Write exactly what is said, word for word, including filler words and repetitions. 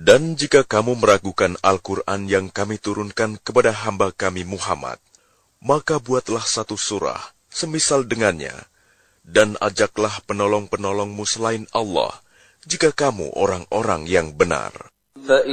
Dan jika kamu meragukan Al-Quran yang kami turunkan kepada hamba kami Muhammad, maka buatlah satu surah semisal dengannya, dan ajaklah penolong-penolongmu selain Allah, jika kamu orang-orang yang benar.